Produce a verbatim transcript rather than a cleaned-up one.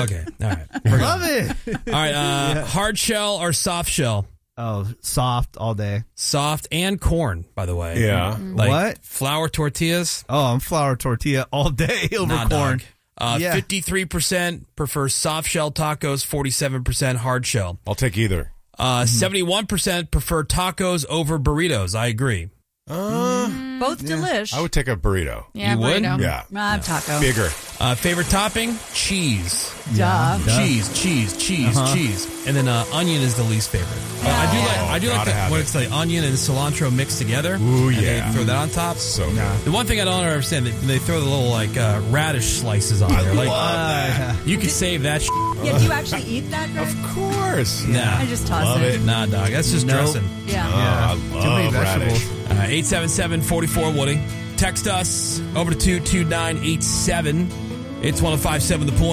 Okay. All right. Love it. All right. Uh, Yeah. Hard shell or soft shell? Oh, soft all day. Soft and corn, by the way. Yeah. Like What? flour tortillas? Oh, I'm flour tortilla all day over Nah, corn. dog. Uh, Yeah. fifty-three percent prefer soft shell tacos, forty-seven percent hard shell. I'll take either. Uh, seventy-one percent prefer tacos over burritos. I agree. Uh, Both delish. I would take a burrito. Yeah, You would? burrito. Yeah. Uh, taco. Bigger. Uh, favorite topping? Cheese. Duh. Cheese, cheese, cheese, Uh-huh. cheese. And then uh, onion is the least favorite. Uh, I do like I do like gotta the, have when it. it's like onion and cilantro mixed together. Ooh, and yeah. they throw that on top. So good. The one thing I don't understand, they, they throw the little like uh, radish slices on there. Like love that. you could save that. Sh- Yeah, do you actually eat that, Greg? Of course. nah, I just toss Love it. it. nah, dog. That's just Nope. dressing. Yeah. Oh, I Too many love vegetables. radish. Uh, eight seven seven, four four, Woody. Text us over to two two nine eight seven. It's one oh five seven The Point.